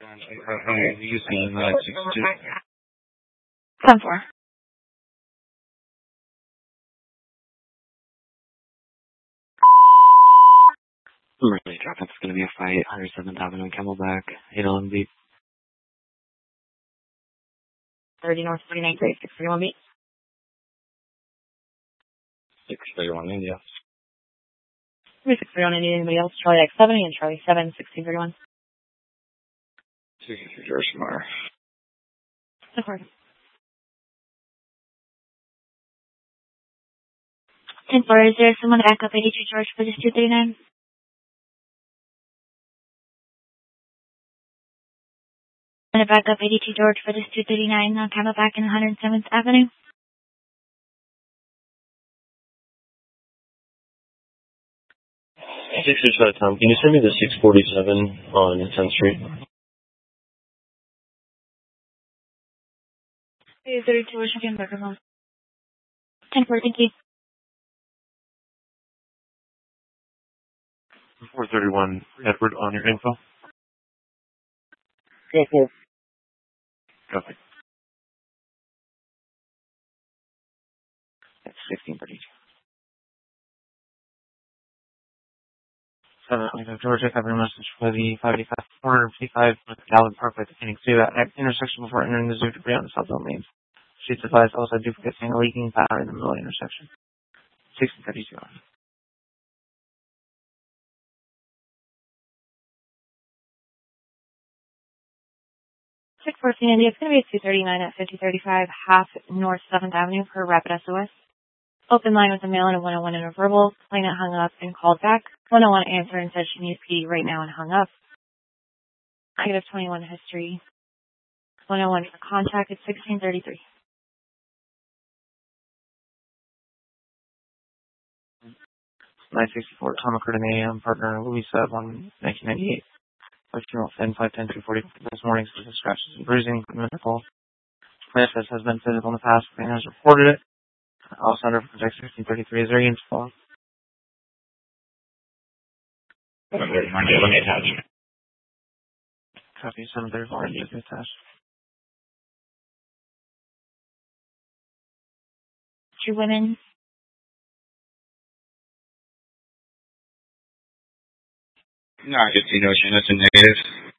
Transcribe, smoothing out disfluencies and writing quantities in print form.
How are you using that 62? 10-4. Really dropping. It's going to be a fight. 107th Avenue and Camelback. 8LMB. 30 North 39 3, 631 B. 631 India. 631 India. Anybody else? Charlie X70 and Charlie 7, 1631. 63 George Mar. Of course. 10-4. Is there someone to back up 82 George for this 239? I'm going to back up 82 George for this 239 on Camelback in 107th Avenue. Tom, can you send me the 647 on 10th Street? 32 Washington Burger Home. 10-4, thank you. 431 Edward on your info. Yes, sir. Copy. That's 1632. 725 Georgia, copy message for the 455 with Galvin Parkway at Phoenix View at intersection before entering the zoo to be on the southbound lanes. Streets advised also duplicate seeing a leaking power in the middle intersection. 1632 on. 614 India. It's going to be a 239 at 5035 half North 7th Avenue for Rapid SOS. Open line with a mail and a 101 and a verbal. Claimant hung up and called back. 101 answered and said she needs PD right now and hung up. Negative 21 history. 101 for contact. It's 1633. $964 Tom occurred in AM partner Louisa on 1998. Female thin 510 240 this morning with scratches and bruising. Medical. Manifest has been physical in the past. Cleaner has reported it. Also under project 1633 is there info. Let me attach. Copy 734 and just attached. Two women. No, I get the notion that's a negative.